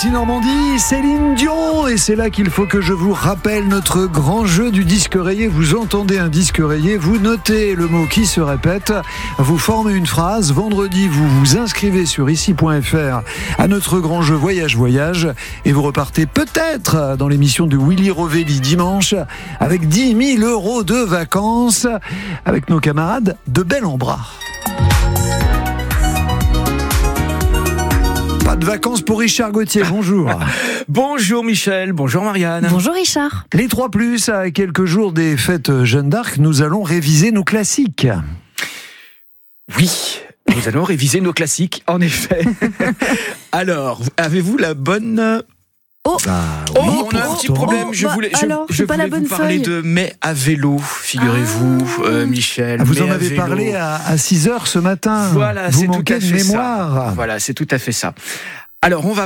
Ici Normandie, Céline Dion, et c'est là qu'il faut que je vous rappelle notre grand jeu du disque rayé. Vous entendez un disque rayé, vous notez le mot qui se répète, vous formez une phrase. Vendredi, vous vous inscrivez sur ici.fr à notre grand jeu Voyage et vous repartez peut-être dans l'émission de Willy Rovelli dimanche avec 10 000 € de vacances avec nos camarades de Bel-en-Bras. Pas de vacances pour Richard Gauthier, bonjour. Bonjour Michel, bonjour Marianne. Bonjour Richard. Les 3+, à quelques jours des fêtes Jeanne d'Arc, nous allons réviser nos classiques. Oui, nous allons réviser nos classiques, en effet. Alors, avez-vous la bonne... Oh, oui, on a un petit problème. Je voulais vous parler de mai à vélo, figurez-vous, Michel. Vous en avez parlé à 6h ce matin. Voilà, vous c'est manquez tout à de fait mémoire. ça. Voilà, c'est tout à fait ça. Alors, on a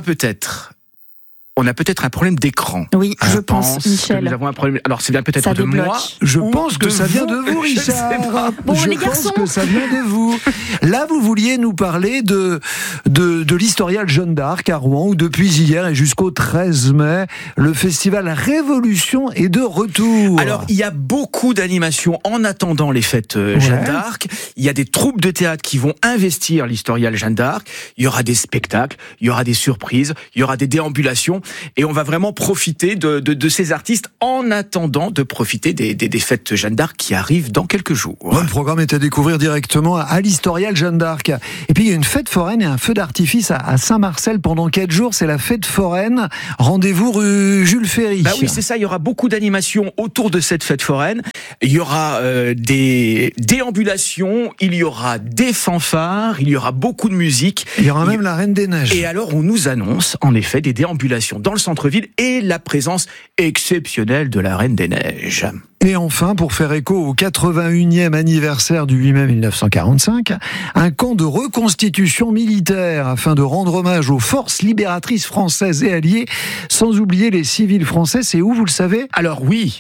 peut-être un problème d'écran. Oui, je pense, Michel. Nous avons un problème. Alors, c'est bien peut-être de moi. Je pense que ça vient de vous, Richard. Bon, je les garçons. pense que ça vient de vous. Là, vous vouliez nous parler de l'historial Jeanne d'Arc à Rouen, où depuis hier et jusqu'au 13 mai, le festival Révolution est de retour. Alors, il y a beaucoup d'animations en attendant les fêtes Jeanne d'Arc. Il y a des troupes de théâtre qui vont investir l'historial Jeanne d'Arc. Il y aura des spectacles, il y aura des surprises, il y aura des déambulations. Et on va vraiment profiter de ces artistes en attendant de profiter des fêtes Jeanne d'Arc qui arrivent dans quelques jours. Ouais, le programme est à découvrir directement à l'historial Jeanne d'Arc. Et puis il y a une fête foraine et un feu d'artifice à Saint-Marcel pendant 4 jours. C'est la fête foraine. Rendez-vous rue Jules Ferry. Bah oui, c'est ça. Il y aura beaucoup d'animations autour de cette fête foraine. Il y aura des déambulations, il y aura des fanfares, il y aura beaucoup de musique. Il y aura même la Reine des Neiges. Et alors on nous annonce en effet des déambulations dans le centre-ville et la présence exceptionnelle de la Reine des Neiges. Et enfin, pour faire écho au 81e anniversaire du 8 mai 1945, un camp de reconstitution militaire afin de rendre hommage aux forces libératrices françaises et alliées, sans oublier les civils français. C'est où, vous le savez ? Alors oui,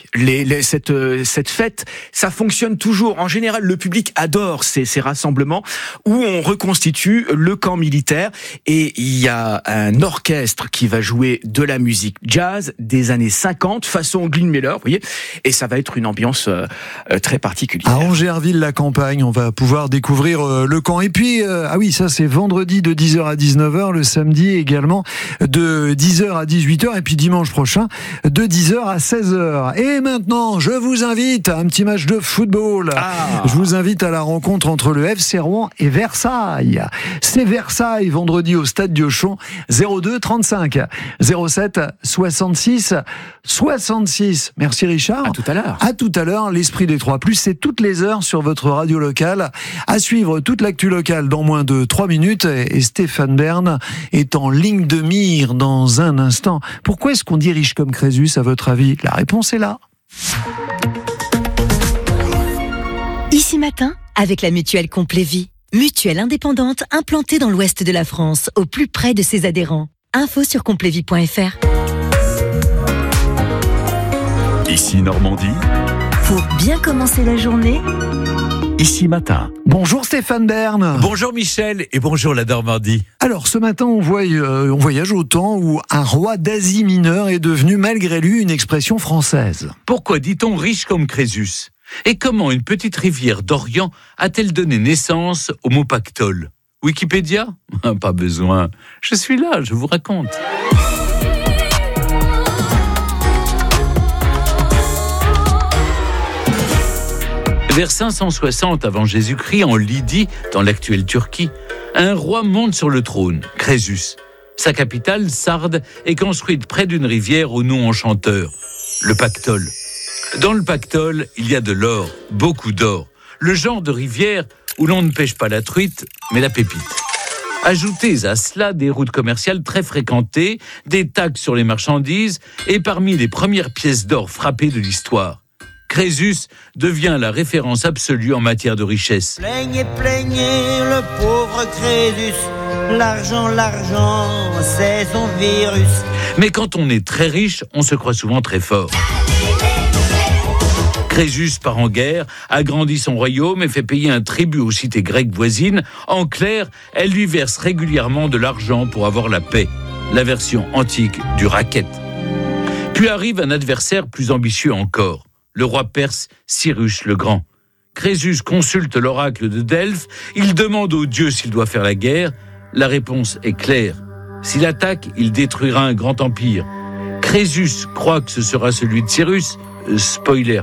cette fête, ça fonctionne toujours. En général, le public adore ces rassemblements où on reconstitue le camp militaire et il y a un orchestre qui va jouer de la musique jazz des années 50, façon Glenn Miller, vous voyez, et ça va être une ambiance très particulière. À Angerville-la-Campagne, on va pouvoir découvrir le camp. Et puis, ça c'est vendredi de 10h à 19h, le samedi également de 10h à 18h, et puis dimanche prochain de 10h à 16h. Et maintenant, je vous invite à un petit match de football. Je vous invite à la rencontre entre le FC Rouen et Versailles. C'est Versailles, vendredi au stade Diochon, 02 35 07 66 66. Merci Richard. À tout à l'heure. À tout à l'heure, l'esprit des 3+, c'est toutes les heures sur votre radio locale. À suivre toute l'actu locale dans moins de 3 minutes. Et Stéphane Bern est en ligne de mire dans un instant. Pourquoi est-ce qu'on dit riche comme Crésus, à votre avis ? La réponse est là. Ici Matin, avec la mutuelle Complet Vie. Mutuelle indépendante implantée dans l'ouest de la France, au plus près de ses adhérents. Info sur completvie.fr. Ici Normandie. Pour bien commencer la journée, Ici Matin. Bonjour Stéphane Bern. Bonjour Michel et bonjour la Normandie. Alors ce matin on voyage au temps où un roi d'Asie mineure est devenu malgré lui une expression française. Pourquoi dit-on riche comme Crésus ? Et comment une petite rivière d'Orient a-t-elle donné naissance au mot pactole ? Wikipédia ? Pas besoin. Je suis là, je vous raconte. Vers 560 avant Jésus-Christ, en Lydie, dans l'actuelle Turquie, un roi monte sur le trône, Crésus. Sa capitale, Sardes, est construite près d'une rivière au nom enchanteur, le Pactole. Dans le Pactole, il y a de l'or, beaucoup d'or. Le genre de rivière où l'on ne pêche pas la truite, mais la pépite. Ajoutez à cela des routes commerciales très fréquentées, des taxes sur les marchandises et parmi les premières pièces d'or frappées de l'histoire. Crésus devient la référence absolue en matière de richesse. Plaignez le pauvre Crésus, l'argent, c'est son virus. Mais quand on est très riche, on se croit souvent très fort. Crésus part en guerre, agrandit son royaume et fait payer un tribut aux cités grecques voisines. En clair, elle lui verse régulièrement de l'argent pour avoir la paix. la version antique du racket. Puis arrive un adversaire plus ambitieux encore, le roi perse Cyrus le Grand. Crésus consulte l'oracle de Delphes, il demande aux dieux s'il doit faire la guerre. La réponse est claire. S'il attaque, il détruira un grand empire. Crésus croit que ce sera celui de Cyrus. Spoiler.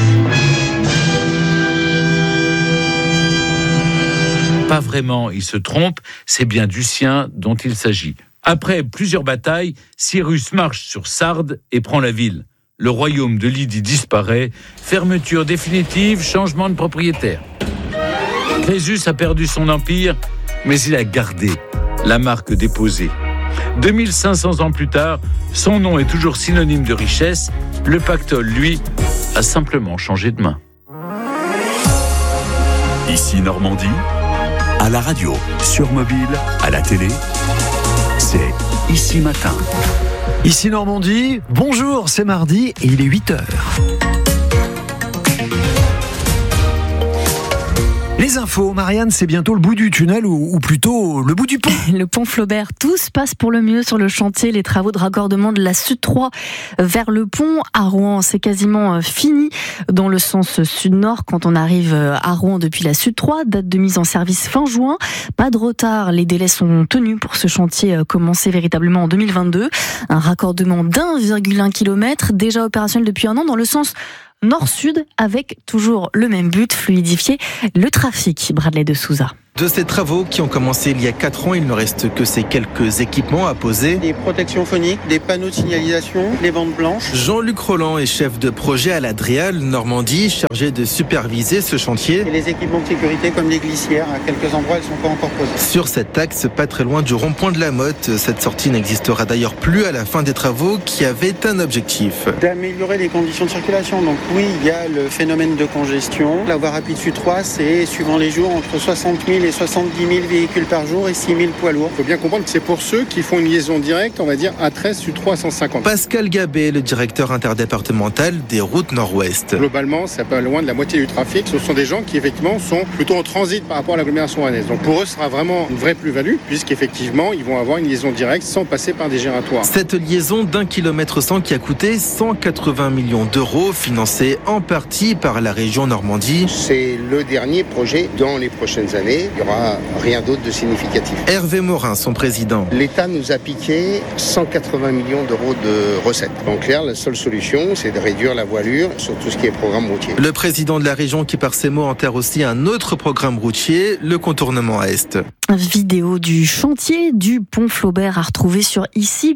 Pas vraiment, il se trompe, c'est bien du sien dont il s'agit. Après plusieurs batailles, Cyrus marche sur Sardes et prend la ville. Le royaume de Lydie disparaît, fermeture définitive, changement de propriétaire. Crésus a perdu son empire, mais il a gardé la marque déposée. 2500 ans plus tard, son nom est toujours synonyme de richesse. Le pactole, lui, a simplement changé de main. Ici Normandie, à la radio, sur mobile, à la télé, c'est Ici Matin. Ici Normandie, bonjour, c'est mardi et il est 8h. Les infos, Marianne, c'est bientôt le bout du tunnel ou plutôt le bout du pont. Le pont Flaubert, tout se passe pour le mieux sur le chantier. Les travaux de raccordement de la Sud 3 vers le pont à Rouen, c'est quasiment fini dans le sens sud-nord quand on arrive à Rouen depuis la Sud 3. Date de mise en service fin juin. Pas de retard, les délais sont tenus pour ce chantier commencé véritablement en 2022. Un raccordement d'1,1 km déjà opérationnel depuis un an dans le sens nord-sud, avec toujours le même but, fluidifier le trafic. Bradley de Souza. De ces travaux qui ont commencé il y a 4 ans, il ne reste que ces quelques équipements à poser. Des protections phoniques, des panneaux de signalisation, les bandes blanches. Jean-Luc Roland est chef de projet à la Dréal, Normandie, chargé de superviser ce chantier. Et les équipements de sécurité comme les glissières, à quelques endroits, elles ne sont pas encore posées. Sur cet axe, pas très loin du rond-point de la Motte, cette sortie n'existera d'ailleurs plus à la fin des travaux qui avaient un objectif. D'améliorer les conditions de circulation. Donc oui, il y a le phénomène de congestion. La voie rapide Sud 3, c'est suivant les jours entre 60 000 et 70 000 véhicules par jour et 6 000 poids lourds. Il faut bien comprendre que c'est pour ceux qui font une liaison directe, on va dire A13 Sud 350. Pascal Gabet, le directeur interdépartemental des routes Nord-Ouest. Globalement, c'est pas loin de la moitié du trafic. Ce sont des gens qui effectivement sont plutôt en transit par rapport à l'agglomération rouennaise. Donc pour eux, ce sera vraiment une vraie plus-value puisqu'effectivement, ils vont avoir une liaison directe sans passer par des gératoires. Cette liaison d'1 km 100 qui a coûté 180 millions d'euros, financée en partie par la région Normandie. C'est le dernier projet dans les prochaines années. Il y aura rien d'autre de significatif. Hervé Morin, son président. L'État nous a piqué 180 millions d'euros de recettes. En clair, la seule solution, c'est de réduire la voilure sur tout ce qui est programme routier. Le président de la région qui, par ses mots, enterre aussi un autre programme routier, le contournement Est. Vidéo du chantier du pont Flaubert à retrouver sur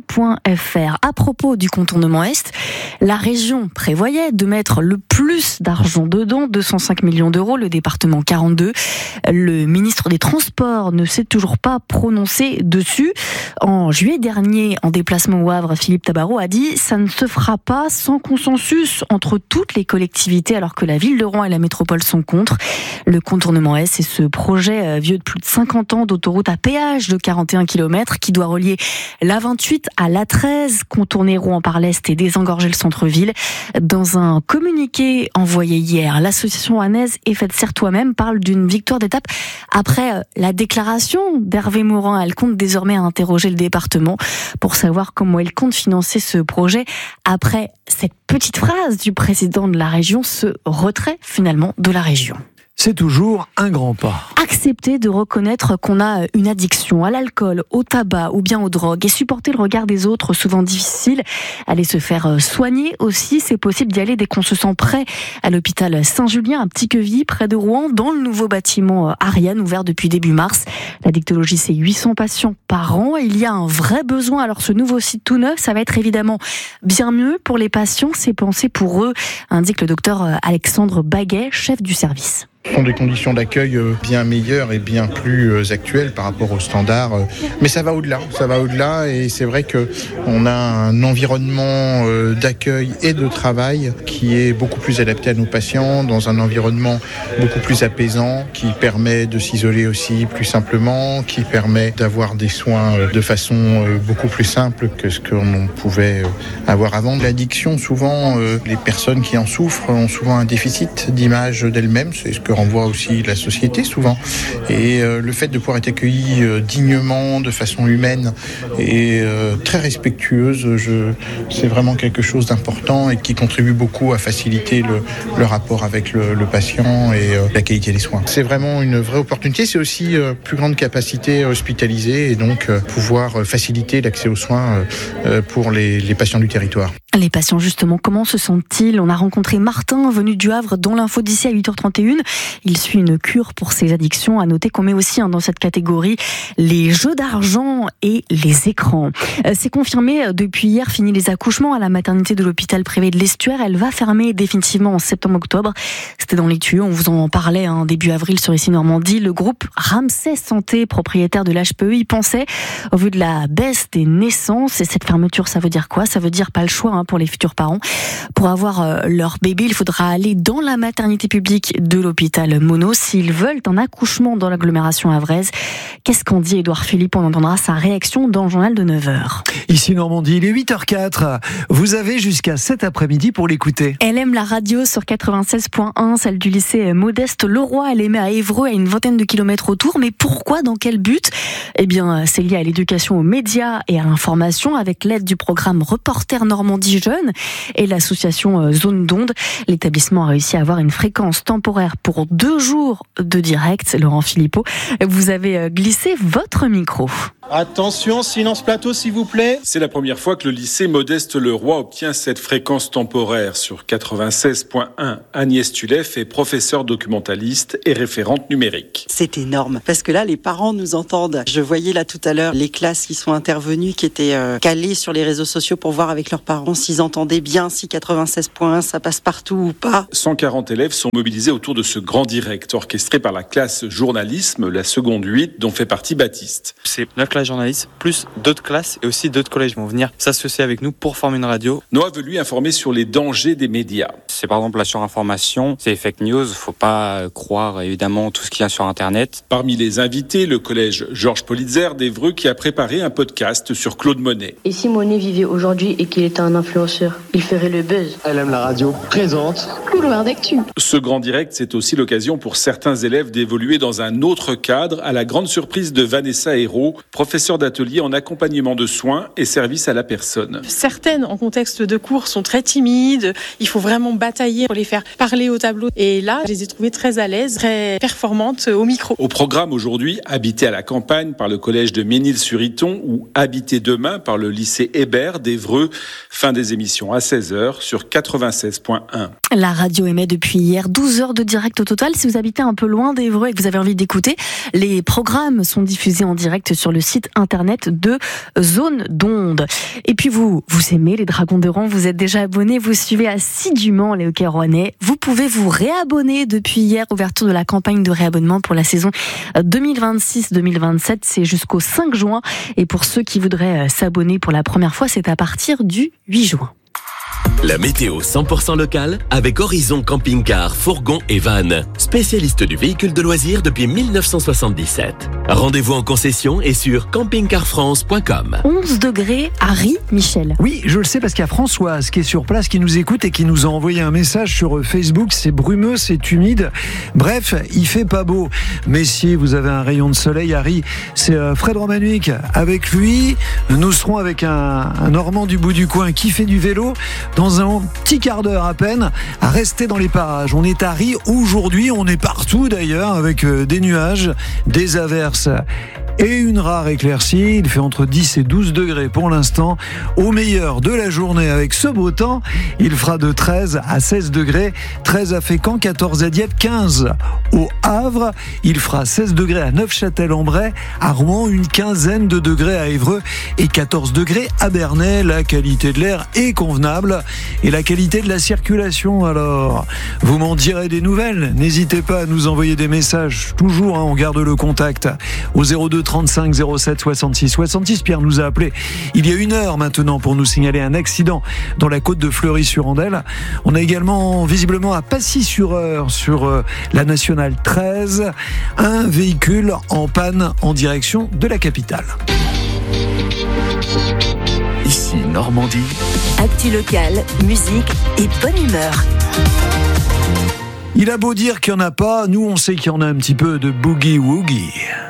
ici.fr. À propos du contournement Est, la région prévoyait de mettre le plus d'argent dedans, 205 millions d'euros, le département 42. Le ministre des Transports ne s'est toujours pas prononcé dessus. En juillet dernier, en déplacement au Havre, Philippe Tabarot a dit « ça ne se fera pas sans consensus entre toutes les collectivités alors que la ville de Rouen et la métropole sont contre ». Le contournement Est, c'est ce projet vieux de plus de 50 ans d'autoroute à péage de 41 km qui doit relier l'A28 à l'A13, contourner Rouen par l'Est et désengorger le centre-ville. Dans un communiqué envoyé hier, l'association rouennaise Et Faites Serre Toi-même parle d'une victoire d'étape après la déclaration d'Hervé Morin. Elle compte désormais interroger le département pour savoir comment il compte financer ce projet après cette petite phrase du président de la région, ce retrait finalement de la région. C'est toujours un grand pas. Accepter de reconnaître qu'on a une addiction à l'alcool, au tabac ou bien aux drogues et supporter le regard des autres, souvent difficile. Aller se faire soigner aussi, c'est possible d'y aller dès qu'on se sent prêt. À l'hôpital Saint-Julien, à Petit-Queville, près de Rouen, dans le nouveau bâtiment Ariane, ouvert depuis début mars. La dictologie, c'est 800 patients par an. Il y a un vrai besoin. Alors ce nouveau site tout neuf, ça va être évidemment bien mieux pour les patients. C'est pensé pour eux, indique le docteur Alexandre Baguet, chef du service. Ce sont des conditions d'accueil bien meilleures et bien plus actuelles par rapport aux standards. Mais ça va au-delà et c'est vrai qu'on a un environnement d'accueil et de travail qui est beaucoup plus adapté à nos patients, dans un environnement beaucoup plus apaisant, qui permet de s'isoler aussi plus simplement, qui permet d'avoir des soins de façon beaucoup plus simple que ce qu'on pouvait avoir avant. L'addiction, souvent, les personnes qui en souffrent ont souvent un déficit d'image d'elles-mêmes, c'est ce que renvoie aussi la société souvent. Et le fait de pouvoir être accueilli dignement, de façon humaine et très respectueuse, c'est vraiment quelque chose d'important et qui contribue beaucoup à faciliter le rapport avec le patient et la qualité des soins. C'est vraiment une vraie opportunité. C'est aussi plus grande capacité hospitalisée et donc pouvoir faciliter l'accès aux soins pour les patients du territoire. Les patients, justement, comment se sentent-ils ? On a rencontré Martin, venu du Havre, dans l'info d'ici à 8h31. Il suit une cure pour ses addictions. À noter qu'on met aussi dans cette catégorie les jeux d'argent et les écrans. C'est confirmé depuis hier, fini les accouchements à la maternité de l'hôpital privé de l'Estuaire. Elle va fermer définitivement en septembre-octobre. C'était dans les tuyaux, on vous en parlait début avril sur Ici Normandie. Le groupe Ramsay Santé, propriétaire de l'HPE, y pensait au vu de la baisse des naissances. Et cette fermeture, ça veut dire quoi ? Ça veut dire pas le choix pour les futurs parents. Pour avoir leur bébé, il faudra aller dans la maternité publique de l'hôpital Monod s'ils veulent un accouchement dans l'agglomération havraise. Qu'est-ce qu'en dit Édouard Philippe ? On entendra sa réaction dans le journal de 9h. Ici Normandie, il est 8h04. Vous avez jusqu'à cet après-midi pour l'écouter. Elle aime la radio sur 96.1, celle du lycée Modeste Leroy. Elle aimait à Évreux, à une vingtaine de kilomètres autour. Mais pourquoi ? Dans quel but ? Eh bien, c'est lié à l'éducation aux médias et à l'information avec l'aide du programme Reporter Normandie Jeunes et l'association Zone d'Onde. L'établissement a réussi à avoir une fréquence temporaire pour 2 jours de direct. Laurent Philippot, vous avez glissé votre micro. Attention, silence plateau s'il vous plaît. C'est la première fois que le lycée Modeste Leroy obtient cette fréquence temporaire sur 96.1. Agnès Tuleff est professeure documentaliste et référente numérique. C'est énorme parce que là les parents nous entendent. Je voyais là tout à l'heure les classes qui sont intervenues, qui étaient calées sur les réseaux sociaux pour voir avec leurs parents s'ils entendaient bien, si 96.1 ça passe partout ou pas. 140 élèves sont mobilisés autour de ce grand direct orchestré par la classe journalisme, la seconde 8 dont fait partie Baptiste. C'est la classe journaliste plus d'autres classes et aussi d'autres collèges vont venir s'associer avec nous pour former une radio. Noah veut lui informer sur les dangers des médias. C'est par exemple la surinformation, c'est les fake news, faut pas croire évidemment tout ce qu'il y a sur internet. Parmi les invités, le collège Georges Politzer d'Évreux qui a préparé un podcast sur Claude Monet. Et si Monet vivait aujourd'hui et qu'il était un influenceur, il ferait le buzz. Elle aime la radio présente. Couloir d'actu. Ce grand direct, c'est aussi l'occasion pour certains élèves d'évoluer dans un autre cadre, à la grande surprise de Vanessa Hérault, professeure d'atelier en accompagnement de soins et service à la personne. Certaines, en contexte de cours, sont très timides. Il faut vraiment batailler pour les faire parler au tableau. Et là, je les ai trouvées très à l'aise, très performantes au micro. Au programme aujourd'hui, Habiter à la campagne par le collège de Ménil-sur-Iton ou Habiter demain par le lycée Hébert d'Évreux. Fin des émissions à 16h sur 96.1. La radio émet depuis hier 12 heures de direct au total. Si vous habitez un peu loin d'Évreux et que vous avez envie d'écouter, les programmes sont diffusés en direct sur le site internet de Zone d'Onde. Et puis vous aimez les Dragons de Rouen, vous êtes déjà abonné, vous suivez assidûment les hockey rouennais. Vous pouvez vous réabonner depuis hier, ouverture de la campagne de réabonnement pour la saison 2026-2027. C'est jusqu'au 5 juin. Et pour ceux qui voudraient s'abonner pour la première fois, c'est à partir du 8 juin. La météo 100% locale avec Horizon Camping-Car, Fourgon et Van. Spécialiste du véhicule de loisirs depuis 1977. Rendez-vous en concession et sur campingcarfrance.com. 11 degrés à Ry, Michel. Oui, je le sais parce qu'il y a Françoise qui est sur place, qui nous écoute et qui nous a envoyé un message sur Facebook. C'est brumeux, c'est humide. Bref, il fait pas beau. Mais si vous avez un rayon de soleil à Ry, c'est Fred Romanuik. Avec lui, nous serons avec un Normand du bout du coin qui fait du vélo dans un petit quart d'heure à peine à rester dans les parages. On est à Ry aujourd'hui, on est partout d'ailleurs avec des nuages, des averses et une rare éclaircie. Il fait entre 10 et 12 degrés pour l'instant. Au meilleur de la journée avec ce beau temps, il fera de 13 à 16 degrés. 13 à Fécamp, 14 à Dieppe, 15 au Havre. Il fera 16 degrés à Neufchâtel-en-Bray, à Rouen, une quinzaine de degrés à Évreux et 14 degrés à Bernay. La qualité de l'air est convenable. Et la qualité de la circulation, alors, vous m'en direz des nouvelles. N'hésitez pas à nous envoyer des messages. Toujours, on garde le contact au 02 35 07 66 66. Pierre nous a appelé il y a 1 heure maintenant pour nous signaler un accident dans la côte de Fleury-sur-Andelle. On a également visiblement à Passy-sur-Eure sur la nationale 13 un véhicule en panne en direction de la capitale. Ici Normandie. Actu locale, musique et bonne humeur. Il a beau dire qu'il n'y en a pas, nous on sait qu'il y en a un petit peu de boogie woogie.